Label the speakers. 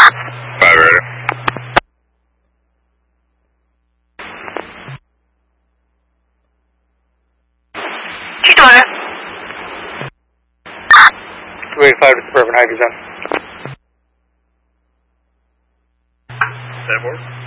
Speaker 1: 5 ready.
Speaker 2: T-Dora.
Speaker 3: 285 to Suburban Hydrogen.
Speaker 1: Stand forward.